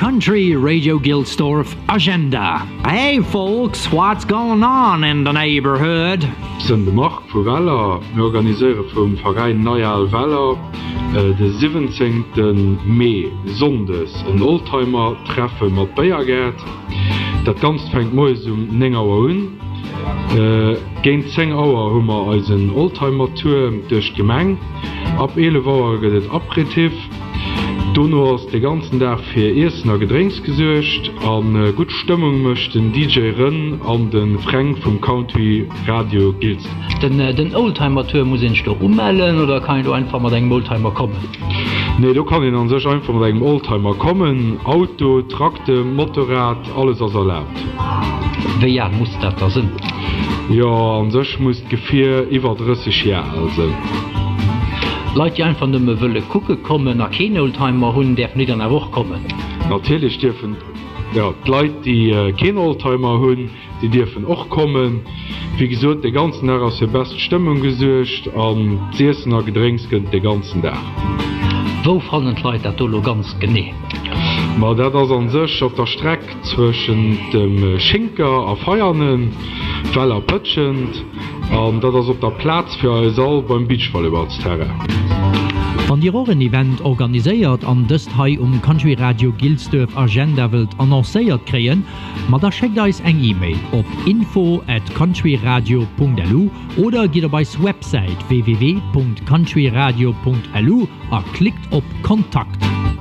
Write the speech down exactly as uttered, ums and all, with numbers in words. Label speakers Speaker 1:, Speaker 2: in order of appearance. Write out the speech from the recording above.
Speaker 1: Country Radio Gilsdorf agenda. Hey folks, what's going on in the neighborhood?
Speaker 2: Sind de Mark vu Weller organiseere vum Verein Neual Weller äh, de siebzehnten Mai Sondes en Oldtimer treffe mat Bayergert. Dat ganz fängt moes um neng Auer hun. Äh, Geint zehn Auer hummer als een Oldtimer Tour duch Gemeng. Ab elf Auer gët et Aperitif. Donno ass de ganzen Tag fir Eessener Gedrinks gesuercht, an äh, gut Stimmung mëcht den D J Rën an den Frank vum Country Radio Gilst.
Speaker 3: Den, äh, den Oldtimer-Tour muss ich da ummelden oder kann du einfach mal den Oldtimer kommen?
Speaker 2: Nee, du kann ihn an sech einfach mit engem Oldtimer kommen, Auto, Trakte, Motorrad, alles as erlaubt.
Speaker 3: Wie ja muss dat da sinn?
Speaker 2: Ja, an sech muss gefir iwwer dreißig Jahre also.
Speaker 3: Leute, die einfach nur wollen gucken kommen, nach kein Oldtimer hun der nicht an der Woche kommen.
Speaker 2: Natürlich dürfen ja, die Leute, die äh, kein Oldtimer hun, die dürfen auch kommen. Wie gesagt, den ganzen Tag aus der besten Stimmung gesucht, an Eessener Gedrinks den ganzen Tag.
Speaker 3: Wo fallen die Leute das da ganz genau?
Speaker 2: Ma dat ass an sech op der Streck zwischen dem Schinker a Feiernen, Weller pëtschend, an dat ass op der Platz fir e Saal beim Beachvolleybalsterre.
Speaker 1: Van die Rohren-Event organiséiert an dëst hai um Country Radio Gilsdorf Agenda wild annoncéiert kreien, ma da schickt eis eng E-Mail op info at countryradio punkt l u oder geht op eis Website w w w punkt countryradio punkt l u a klickt op Kontakt.